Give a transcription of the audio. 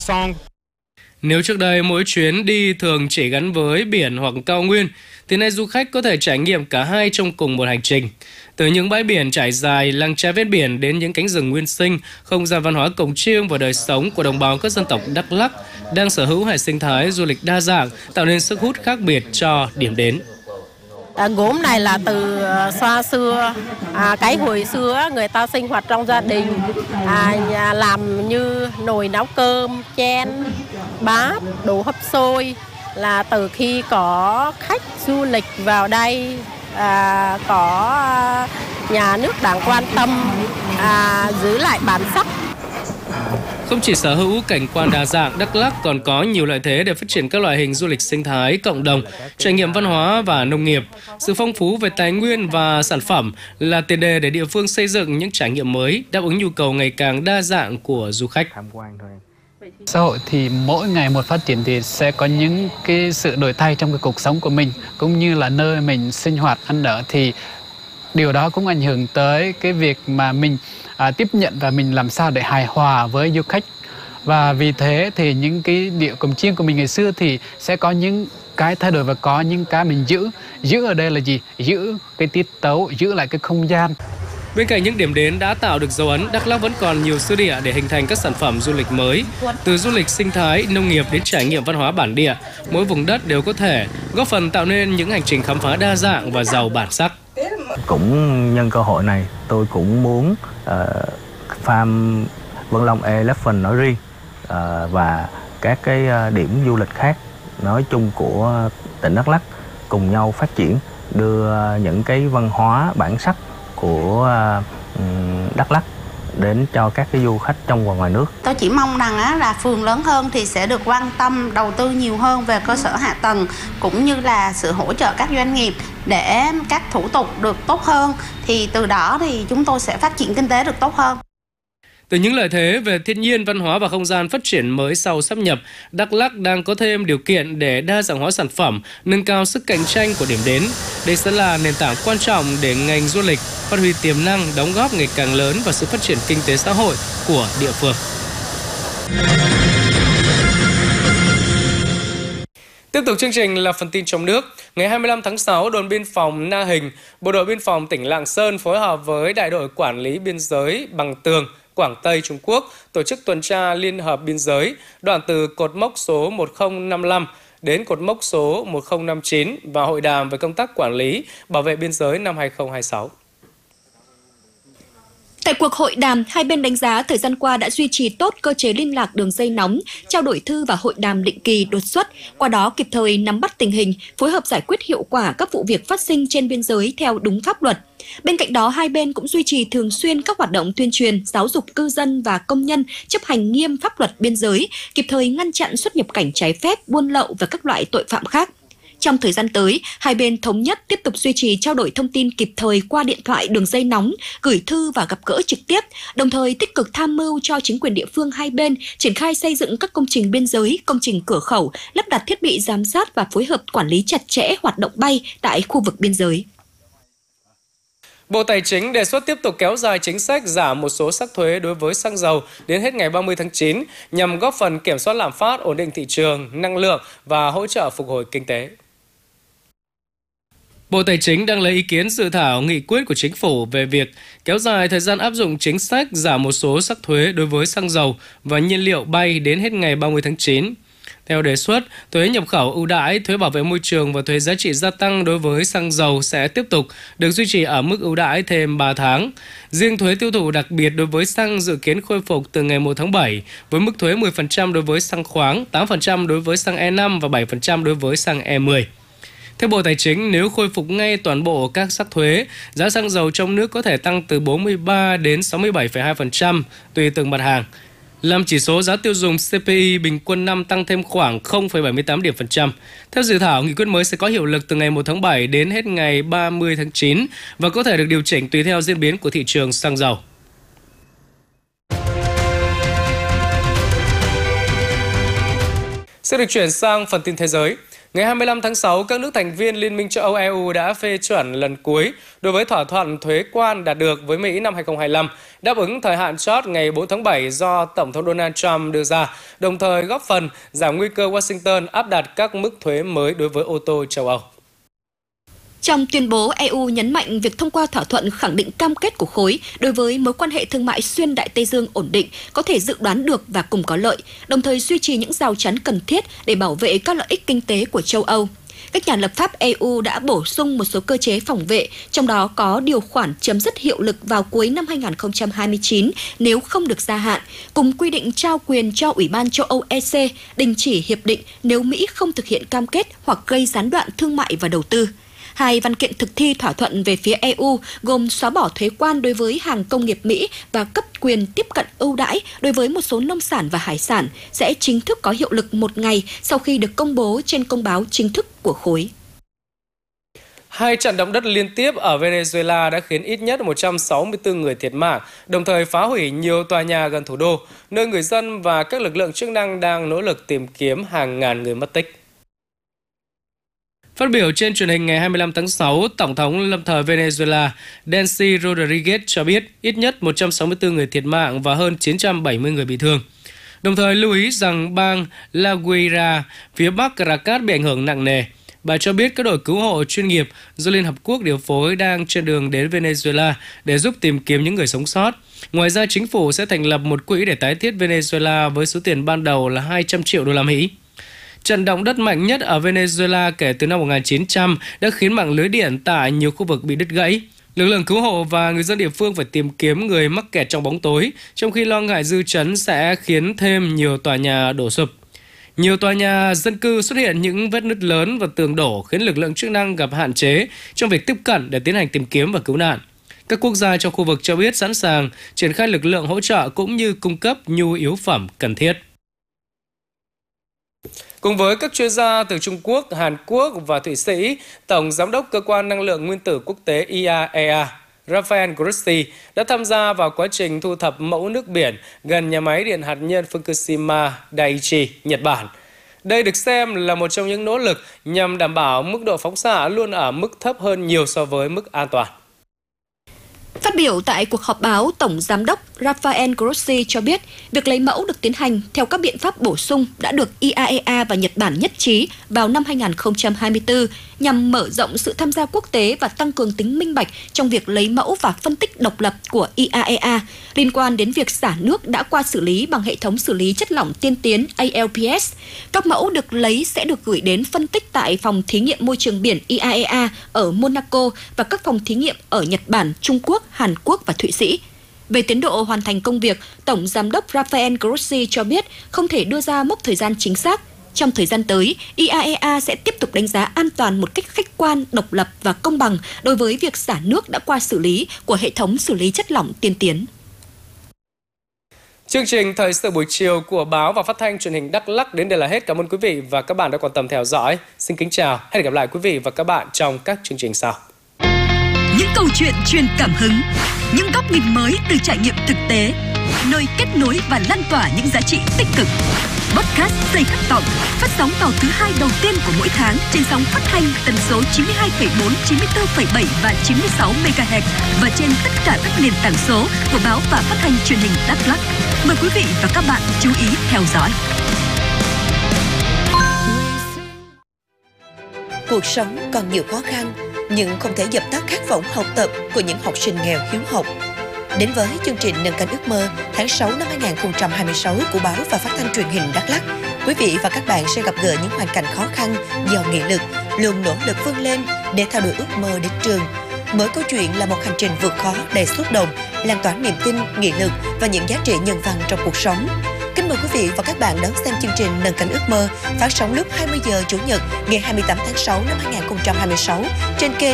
Nếu trước đây mỗi chuyến đi thường chỉ gắn với biển hoặc cao nguyên, thì nay du khách có thể trải nghiệm cả hai trong cùng một hành trình. Từ những bãi biển trải dài, làng chài ven biển đến những cánh rừng nguyên sinh, không gian văn hóa cồng chiêng và đời sống của đồng bào các dân tộc Đắk Lắk đang sở hữu hệ sinh thái du lịch đa dạng, tạo nên sức hút khác biệt cho điểm đến. Gốm này là từ xoa xưa, cái hồi xưa người ta sinh hoạt trong gia đình, làm như nồi nấu cơm, chén, bát, đồ hấp xôi, là từ khi có khách du lịch vào đây, có nhà nước đang quan tâm giữ lại bản sắc. Không chỉ sở hữu cảnh quan đa dạng, Đắk Lắk còn có nhiều lợi thế để phát triển các loại hình du lịch sinh thái, cộng đồng, trải nghiệm văn hóa và nông nghiệp. Sự phong phú về tài nguyên và sản phẩm là tiền đề để địa phương xây dựng những trải nghiệm mới, đáp ứng nhu cầu ngày càng đa dạng của du khách. Xã hội thì mỗi ngày một phát triển thì sẽ có những cái sự đổi thay trong cái cuộc sống của mình, cũng như là nơi mình sinh hoạt ăn ở, thì điều đó cũng ảnh hưởng tới cái việc mà mình tiếp nhận và mình làm sao để hài hòa với du khách. Và vì thế thì những cái điệu cồng chiêng của mình ngày xưa thì sẽ có những cái thay đổi và có những cái mình giữ ở đây là gì? Giữ cái tiết tấu, giữ lại cái không gian. Bên cạnh những điểm đến đã tạo được dấu ấn, Đắk Lắk vẫn còn nhiều xứ địa để hình thành các sản phẩm du lịch mới. Từ du lịch sinh thái, nông nghiệp đến trải nghiệm văn hóa bản địa, mỗi vùng đất đều có thể góp phần tạo nên những hành trình khám phá đa dạng và giàu bản sắc. Cũng nhân cơ hội này, tôi cũng muốn farm Vân Long Elephant nói riêng và các cái điểm du lịch khác nói chung của tỉnh Đắk Lắk cùng nhau phát triển, đưa những cái văn hóa bản sắc của Đắk Lắk đến cho các cái du khách trong và ngoài nước. Tôi chỉ mong rằng là phường lớn hơn thì sẽ được quan tâm đầu tư nhiều hơn về cơ sở hạ tầng, cũng như là sự hỗ trợ các doanh nghiệp để các thủ tục được tốt hơn, thì từ đó thì chúng tôi sẽ phát triển kinh tế được tốt hơn. Từ những lợi thế về thiên nhiên, văn hóa và không gian phát triển mới sau sáp nhập, Đắk Lắk đang có thêm điều kiện để đa dạng hóa sản phẩm, nâng cao sức cạnh tranh của điểm đến. Đây sẽ là nền tảng quan trọng để ngành du lịch phát huy tiềm năng, đóng góp ngày càng lớn vào sự phát triển kinh tế xã hội của địa phương. Tiếp tục chương trình là phần tin trong nước. Ngày 25 tháng 6, đồn biên phòng Na Hình, Bộ đội biên phòng tỉnh Lạng Sơn phối hợp với Đại đội Quản lý Biên giới Bằng Tường, Quảng Tây, Trung Quốc tổ chức tuần tra liên hợp biên giới đoạn từ cột mốc số 1055 đến cột mốc số 1059 và hội đàm về công tác quản lý, bảo vệ biên giới năm 2026. Tại cuộc hội đàm, hai bên đánh giá thời gian qua đã duy trì tốt cơ chế liên lạc đường dây nóng, trao đổi thư và hội đàm định kỳ đột xuất, qua đó kịp thời nắm bắt tình hình, phối hợp giải quyết hiệu quả các vụ việc phát sinh trên biên giới theo đúng pháp luật. Bên cạnh đó, hai bên cũng duy trì thường xuyên các hoạt động tuyên truyền, giáo dục cư dân và công nhân chấp hành nghiêm pháp luật biên giới, kịp thời ngăn chặn xuất nhập cảnh trái phép, buôn lậu và các loại tội phạm khác. Trong thời gian tới, hai bên thống nhất tiếp tục duy trì trao đổi thông tin kịp thời qua điện thoại, đường dây nóng, gửi thư và gặp gỡ trực tiếp, đồng thời tích cực tham mưu cho chính quyền địa phương hai bên triển khai xây dựng các công trình biên giới, công trình cửa khẩu, lắp đặt thiết bị giám sát và phối hợp quản lý chặt chẽ hoạt động bay tại khu vực biên giới. Bộ Tài chính đề xuất tiếp tục kéo dài chính sách giảm một số sắc thuế đối với xăng dầu đến hết ngày 30 tháng 9 nhằm góp phần kiểm soát lạm phát, ổn định thị trường, năng lượng và hỗ trợ phục hồi kinh tế. Bộ Tài chính đang lấy ý kiến dự thảo nghị quyết của Chính phủ về việc kéo dài thời gian áp dụng chính sách giảm một số sắc thuế đối với xăng dầu và nhiên liệu bay đến hết ngày 30 tháng 9. Theo đề xuất, thuế nhập khẩu ưu đãi, thuế bảo vệ môi trường và thuế giá trị gia tăng đối với xăng dầu sẽ tiếp tục được duy trì ở mức ưu đãi thêm 3 tháng. Riêng thuế tiêu thụ đặc biệt đối với xăng dự kiến khôi phục từ ngày 1 tháng 7 với mức thuế 10% đối với xăng khoáng, 8% đối với xăng E5 và 7% đối với xăng E10. Theo Bộ Tài chính, nếu khôi phục ngay toàn bộ các sắc thuế, giá xăng dầu trong nước có thể tăng từ 43 đến 67,2% tùy từng mặt hàng. Làm chỉ số giá tiêu dùng CPI bình quân năm tăng thêm khoảng 0,78 điểm phần trăm. Theo dự thảo, nghị quyết mới sẽ có hiệu lực từ ngày 1 tháng 7 đến hết ngày 30 tháng 9 và có thể được điều chỉnh tùy theo diễn biến của thị trường xăng dầu. Sẽ được chuyển sang phần tin thế giới. Ngày 25 tháng 6, các nước thành viên Liên minh châu Âu EU đã phê chuẩn lần cuối đối với thỏa thuận thuế quan đạt được với Mỹ năm 2025, đáp ứng thời hạn chót ngày 4 tháng 7 do Tổng thống Donald Trump đưa ra, đồng thời góp phần giảm nguy cơ Washington áp đặt các mức thuế mới đối với ô tô châu Âu. Trong tuyên bố, EU nhấn mạnh việc thông qua thỏa thuận khẳng định cam kết của khối đối với mối quan hệ thương mại xuyên Đại Tây Dương ổn định, có thể dự đoán được và cùng có lợi, đồng thời duy trì những rào chắn cần thiết để bảo vệ các lợi ích kinh tế của châu Âu. Các nhà lập pháp EU đã bổ sung một số cơ chế phòng vệ, trong đó có điều khoản chấm dứt hiệu lực vào cuối năm 2029 nếu không được gia hạn, cùng quy định trao quyền cho Ủy ban châu Âu EC đình chỉ hiệp định nếu Mỹ không thực hiện cam kết hoặc gây gián đoạn thương mại và đầu tư. Hai văn kiện thực thi thỏa thuận về phía EU gồm xóa bỏ thuế quan đối với hàng công nghiệp Mỹ và cấp quyền tiếp cận ưu đãi đối với một số nông sản và hải sản sẽ chính thức có hiệu lực một ngày sau khi được công bố trên công báo chính thức của khối. Hai trận động đất liên tiếp ở Venezuela đã khiến ít nhất 164 người thiệt mạng, đồng thời phá hủy nhiều tòa nhà gần thủ đô, nơi người dân và các lực lượng chức năng đang nỗ lực tìm kiếm hàng ngàn người mất tích. Phát biểu trên truyền hình ngày 25 tháng 6, Tổng thống lâm thời Venezuela Delcy Rodriguez cho biết ít nhất 164 người thiệt mạng và hơn 970 người bị thương. Đồng thời lưu ý rằng bang La Guaira, phía bắc Caracas bị ảnh hưởng nặng nề. Bà cho biết các đội cứu hộ chuyên nghiệp do Liên Hợp Quốc điều phối đang trên đường đến Venezuela để giúp tìm kiếm những người sống sót. Ngoài ra, chính phủ sẽ thành lập một quỹ để tái thiết Venezuela với số tiền ban đầu là 200 triệu đô la Mỹ. Trận động đất mạnh nhất ở Venezuela kể từ năm 1900 đã khiến mạng lưới điện tại nhiều khu vực bị đứt gãy. Lực lượng cứu hộ và người dân địa phương phải tìm kiếm người mắc kẹt trong bóng tối, trong khi lo ngại dư chấn sẽ khiến thêm nhiều tòa nhà đổ sụp. Nhiều tòa nhà dân cư xuất hiện những vết nứt lớn và tường đổ khiến lực lượng chức năng gặp hạn chế trong việc tiếp cận để tiến hành tìm kiếm và cứu nạn. Các quốc gia trong khu vực cho biết sẵn sàng triển khai lực lượng hỗ trợ cũng như cung cấp nhu yếu phẩm cần thiết. Cùng với các chuyên gia từ Trung Quốc, Hàn Quốc và Thụy Sĩ, Tổng Giám đốc Cơ quan Năng lượng Nguyên tử Quốc tế IAEA Rafael Grossi đã tham gia vào quá trình thu thập mẫu nước biển gần nhà máy điện hạt nhân Fukushima Daiichi, Nhật Bản. Đây được xem là một trong những nỗ lực nhằm đảm bảo mức độ phóng xạ luôn ở mức thấp hơn nhiều so với mức an toàn. Phát biểu tại cuộc họp báo, Tổng Giám đốc Rafael Grossi cho biết việc lấy mẫu được tiến hành theo các biện pháp bổ sung đã được IAEA và Nhật Bản nhất trí vào năm 2024 nhằm mở rộng sự tham gia quốc tế và tăng cường tính minh bạch trong việc lấy mẫu và phân tích độc lập của IAEA liên quan đến việc xả nước đã qua xử lý bằng hệ thống xử lý chất lỏng tiên tiến ALPS. Các mẫu được lấy sẽ được gửi đến phân tích tại phòng thí nghiệm môi trường biển IAEA ở Monaco và các phòng thí nghiệm ở Nhật Bản, Trung Quốc, Hàn Quốc và Thụy Sĩ. Về tiến độ hoàn thành công việc, Tổng Giám đốc Rafael Grossi cho biết không thể đưa ra mốc thời gian chính xác. Trong thời gian tới, IAEA sẽ tiếp tục đánh giá an toàn một cách khách quan, độc lập và công bằng đối với việc xả nước đã qua xử lý của hệ thống xử lý chất lỏng tiên tiến. Chương trình Thời sự buổi chiều của báo và phát thanh truyền hình Đắk Lắk đến đây là hết. Cảm ơn quý vị và các bạn đã quan tâm theo dõi. Xin kính chào. Hẹn gặp lại quý vị và các bạn trong các chương trình sau. Những câu chuyện truyền cảm hứng, những góc nhìn mới từ trải nghiệm thực tế, nơi kết nối và lan tỏa những giá trị tích cực. Podcast Giây Khát vọng phát sóng vào thứ Hai đầu tiên của mỗi tháng trên sóng phát thanh tần số 92,4, 94,7 và 96 MHz và trên tất cả các nền tảng số của báo và phát thanh truyền hình Đắk Lắk. Mời quý vị và các bạn chú ý theo dõi. Cuộc sống còn nhiều khó khăn, nhưng không thể dập tắt khát vọng học tập của những học sinh nghèo hiếu học. Đến với chương trình Nâng cánh ước mơ tháng 6 năm 2026 của báo và phát thanh truyền hình Đắk Lắk, quý vị và các bạn sẽ gặp gỡ những hoàn cảnh khó khăn, giàu nghị lực, luôn nỗ lực vươn lên để theo đuổi ước mơ đến trường. Mỗi câu chuyện là một hành trình vượt khó đầy xúc động, lan tỏa niềm tin, nghị lực và những giá trị nhân văn trong cuộc sống. Kính mời quý vị và các bạn đón xem chương trình Nâng cánh ước mơ phát sóng lúc 20 giờ Chủ nhật ngày 28 tháng 6 năm 2026 trên kênh